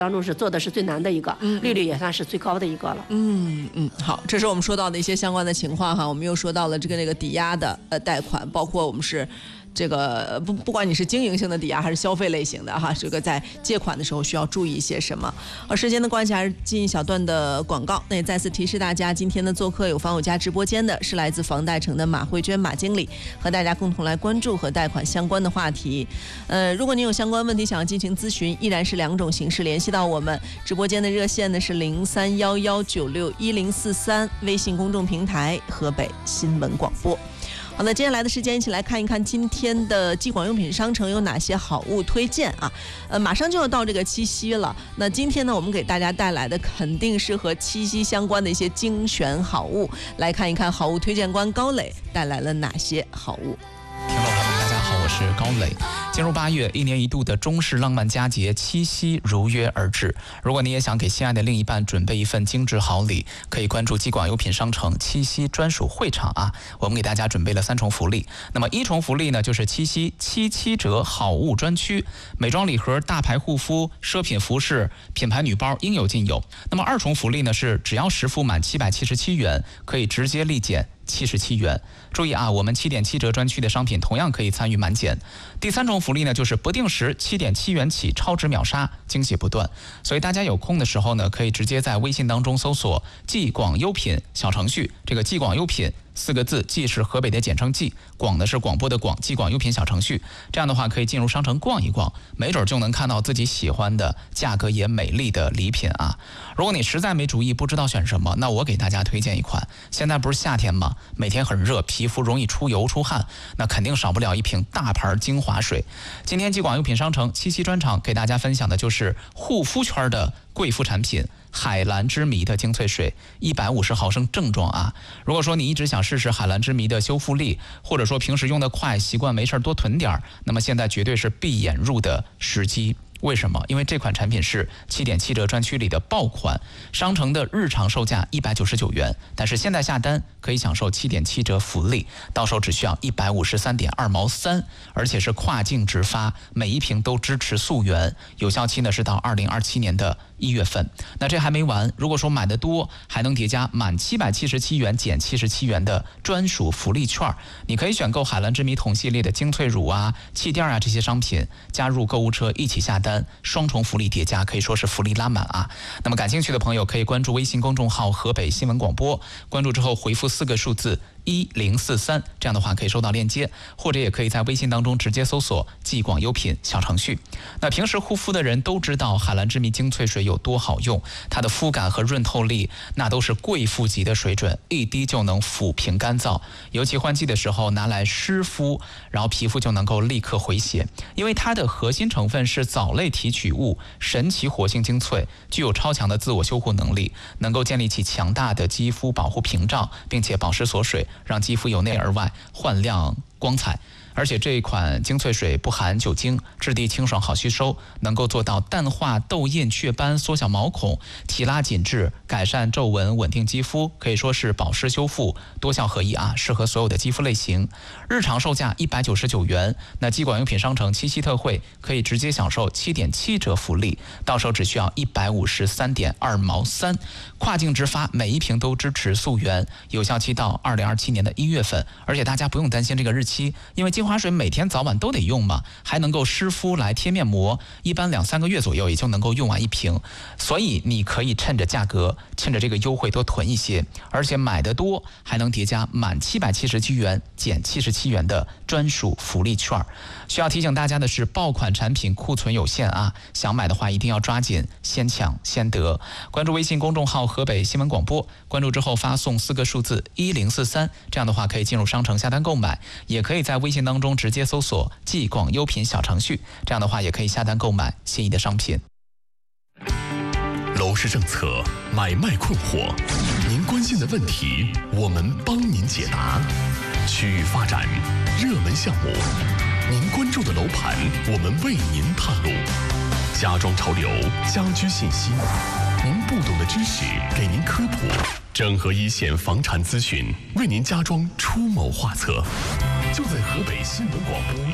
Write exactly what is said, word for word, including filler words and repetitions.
当中是做的是最难的一个，嗯、利率也算是最高的一个了。 嗯嗯，好，这是我们说到的一些相关的情况哈。我们又说到了这个那个抵押的呃贷款，包括我们是这个不不管你是经营性的抵押还是消费类型的哈，这个在借款的时候需要注意一些什么。好，时间的关系还是进一小段的广告。那也再次提示大家，今天的做客有房有家直播间的是来自房贷城的马慧娟马经理，和大家共同来关注和贷款相关的话题。呃，如果您有相关问题想要进行咨询，依然是两种形式联系到我们。直播间的热线呢是零三幺幺九六一零四三，微信公众平台河北新闻广播。好的，接下来的时间一起来看一看今天的纪广用品商城有哪些好物推荐啊？呃，马上就要到这个七夕了，那今天呢，我们给大家带来的肯定是和七夕相关的一些精选好物，来看一看好物推荐官高磊带来了哪些好物。 听众朋友们，大家好，我是高磊。进入八月，一年一度的中式浪漫佳节七夕如约而至。如果你也想给心爱的另一半准备一份精致好礼，可以关注纪广优品商城七夕专属会场啊！我们给大家准备了三重福利。那么一重福利呢，就是七夕七七折好物专区，美妆礼盒、大牌护肤、奢品服饰、品牌女包应有尽有。那么二重福利呢，是只要实付满七百七十七元，可以直接立减七十七元。注意啊，我们七点七折专区的商品同样可以参与满减。第三种福利呢，就是不定时七点七元起超值秒杀，惊喜不断。所以大家有空的时候呢，可以直接在微信当中搜索纪广优品小程序，这个纪广优品四个字，纪是河北的简称纪，广呢是广播的广，纪广优品小程序。这样的话可以进入商城逛一逛，没准就能看到自己喜欢的、价格也美丽的礼品啊。如果你实在没主意，不知道选什么，那我给大家推荐一款。现在不是夏天吗？每天很热，皮肤容易出油出汗，那肯定少不了一瓶大牌精华水。今天纪广优品商城七夕专场给大家分享的就是护肤圈的贵妇产品海蓝之谜的精粹水，一百五十毫升正装啊。如果说你一直想试试海蓝之谜的修复力，或者说平时用得快，习惯没事多囤点，那么现在绝对是闭眼入的时机。为什么？因为这款产品是七点七折专区里的爆款，商城的日常售价一百九十九元，但是现在下单可以享受七点七折福利，到手只需要一百五十三点二毛三，而且是跨境直发，每一瓶都支持溯源，有效期呢是到二零二七年的一月份。那这还没完，如果说买的多，还能叠加满七百七十七元减七十七元的专属福利券，你可以选购海蓝之谜桶系列的精粹乳啊、气垫啊这些商品，加入购物车一起下单。双重福利叠加，可以说是福利拉满啊！那么感兴趣的朋友可以关注微信公众号河北新闻广播，关注之后回复四个数字一零四三，这样的话可以收到链接，或者也可以在微信当中直接搜索纪广优品小程序。那平时护肤的人都知道海蓝之谜精粹水有多好用，它的肤感和润透力那都是贵妇级的水准，一滴就能抚平干燥，尤其换季的时候拿来湿敷，然后皮肤就能够立刻回血。因为它的核心成分是藻类提取物神奇活性精粹，具有超强的自我修护能力，能够建立起强大的肌肤保护屏障，并且保湿锁水，让肌肤由内而外焕亮光彩。而且这一款精粹水不含酒精，质地清爽好吸收，能够做到淡化痘印雀斑，缩小毛孔，提拉紧致，改善皱纹，稳定肌肤，可以说是保湿修复多效合一啊，适合所有的肌肤类型。日常售价一百九十九元，那纪广用品商城七夕特惠可以直接享受七点七折福利，到手只需要一百五十三点二毛三，跨境直发，每一瓶都支持溯源，有效期到二零二七年的一月份。而且大家不用担心这个日期，因为精华水每天早晚都得用嘛，还能够湿敷来贴面膜，一般两三个月左右也就能够用完一瓶，所以你可以趁着价格，趁着这个优惠多囤一些，而且买的多还能叠加满七百七十七元减七十七元的专属福利券。需要提醒大家的是，爆款产品库存有限啊，想买的话一定要抓紧，先抢先得。关注微信公众号河北新闻广播，关注之后发送四个数字一零四三，这样的话可以进入商城下单购买，也可以在微信当中直接搜索纪广优品小程序，这样的话也可以下单购买心仪的商品。 楼市政策买卖困惑，您关心的问题我们帮您解答。区域发展热门项目，您关注的楼盘我们为您探路。家装潮流家居信息，您不懂的知识给您科普。整合一线房产资讯，为您家装出谋划策。就在河北新闻广播